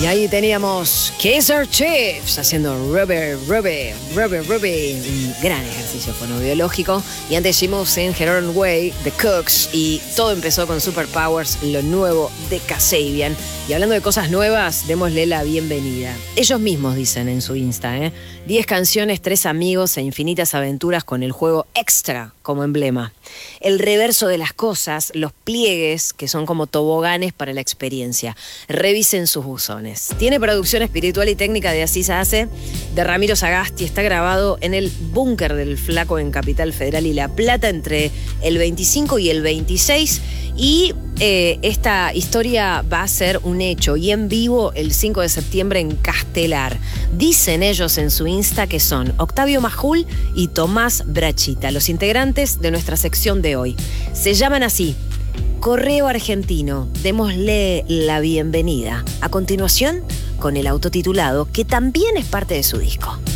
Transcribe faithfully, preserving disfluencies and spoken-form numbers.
Y ahí teníamos Kaiser Chiefs haciendo Ruby, Ruby, Ruby, Ruby. Un gran ejercicio fonobiológico. Y antes hicimos en Her Own Way, The Cooks. Y todo empezó con Superpowers, lo nuevo de Kasabian. Y hablando de cosas nuevas, démosle la bienvenida. Ellos mismos dicen en su Insta, ¿eh? diez canciones, tres amigos e infinitas aventuras con el juego Extra como emblema. El reverso de las cosas, los pliegues, que son como toboganes para la experiencia. Revisen sus buzones. Tiene producción espiritual y técnica de Asís Ace, de Ramiro Sagasti. Está grabado en el búnker del Flaco en Capital Federal y La Plata entre el veinticinco y el veintiséis. Y eh, esta historia va a ser un hecho y en vivo el cinco de septiembre en Castelar. Dicen ellos en su Insta que son Octavio Majul y Tomás Brachita, los integrantes de nuestra sección de hoy. Se llaman así, Correo Argentino. Démosle la bienvenida. A continuación, con el autotitulado, que también es parte de su disco.